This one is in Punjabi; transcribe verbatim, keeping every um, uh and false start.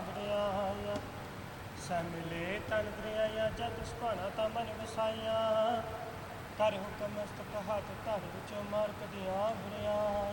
ਵਡਿਆਈਆਂ। ਸੈ ਮਿਲੇ ਤਨ ਦਰਿਆਈਆਂ ਜਦ ਸੁਭਾਣਾ ਤਾਂ ਮਨ ਵਸਾਈਆਂ। ਕਰ ਹੁਕਮ ਮਸਤਕ ਹੱਥ ਧਰ ਵਿੱਚੋਂ ਮਾਲਕ ਦੀਆਂ ਵਡਿਆਈਆਂ।